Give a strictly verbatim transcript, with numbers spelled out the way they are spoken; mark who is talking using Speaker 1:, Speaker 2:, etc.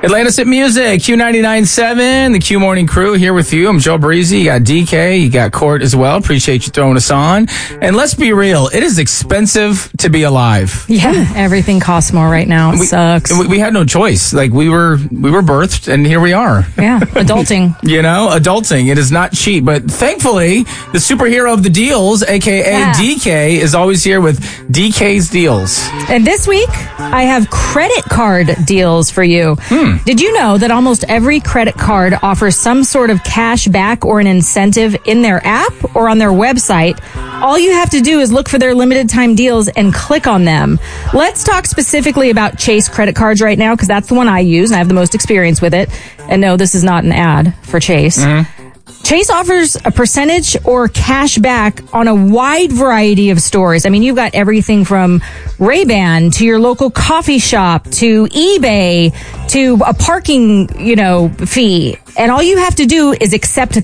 Speaker 1: Atlantis at Music, Q ninety-nine point seven, the Q Morning Crew here with you. I'm Joe Breezy. You got D K, you got Court as well. Appreciate you throwing us on. And let's be real, it is expensive to be alive.
Speaker 2: Yeah, everything costs more right now. It
Speaker 1: we,
Speaker 2: sucks.
Speaker 1: We, we had no choice. Like we were, we were birthed, and here we are.
Speaker 2: Yeah, adulting.
Speaker 1: You know, adulting. It is not cheap, but thankfully, the superhero of the deals, aka
Speaker 2: Yeah.
Speaker 1: D K, is always here with D K's deals.
Speaker 2: And this week, I have credit card deals for you.
Speaker 1: Hmm.
Speaker 2: Did you know that almost every credit card offers some sort of cash back or an incentive in their app or on their website? All you have to do is look for their limited time deals and click on them. Let's talk specifically about Chase credit cards right now, because that's the one I use and I have the most experience with it. And no, this is not an ad for Chase.
Speaker 1: Mm-hmm.
Speaker 2: Chase offers a percentage or cash back on a wide variety of stores. I mean, you've got everything from Ray-Ban to your local coffee shop to eBay to a parking, you know, fee. And all you have to do is accept